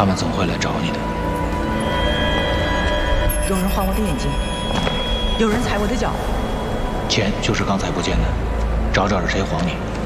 他们总会来找你的。 有人还我的眼睛，有人踩我的脚。 钱就是刚才不见的，找找是谁还你。